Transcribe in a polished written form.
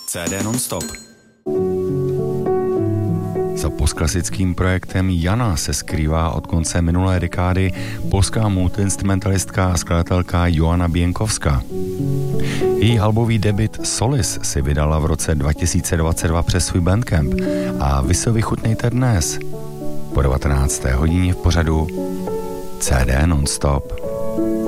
CD non-stop. Za postklasickým projektem Jana se skrývá od konce minulé dekády polská multiinstrumentalistka a skladatelka Joanna Bienkowska. Její albový debut Solis si vydala v roce 2022 přes svůj Bandcamp a vy se vychutnejte dnes po 19. hodině v pořadu CD non-stop.